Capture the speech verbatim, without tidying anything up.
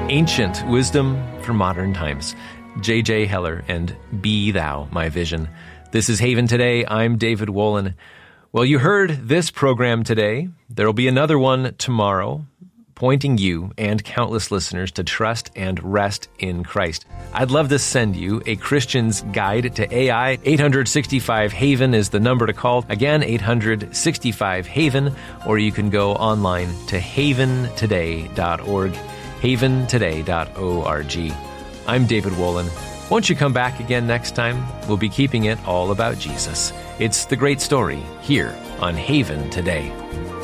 Ancient wisdom for modern times. J J. Heller and Be Thou My Vision. This is Haven Today. I'm David Wolin. Well, you heard this program today. There'll be another one tomorrow, pointing you and countless listeners to trust and rest in Christ. I'd love to send you a Christian's Guide to A I. eight hundred sixty-five HAVEN is the number to call. Again, eight hundred sixty-five HAVEN, or you can go online to haven today dot org, haven today dot org. I'm David Wolin. Won't you come back again next time? We'll be keeping it all about Jesus. It's the great story here on Haven Today.